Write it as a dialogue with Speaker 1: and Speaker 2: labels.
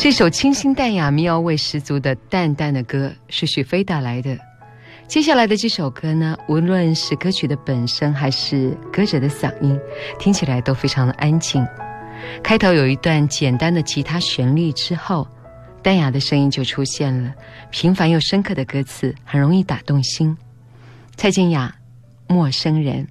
Speaker 1: 这首清新淡雅、民谣味十足的淡淡的歌是许飞带来的。接下来的这首歌呢，无论是歌曲的本身还是歌者的嗓音，听起来都非常的安静。开头有一段简单的吉他旋律之后，淡雅的声音就出现了，平凡又深刻的歌词很容易打动心。蔡健雅，陌生人。